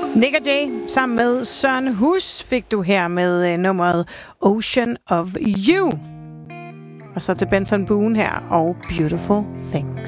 Nick og Jay sammen med Søren Hus fik du her med nummeret Ocean of You. Og så til Benson Boone her og Beautiful Things.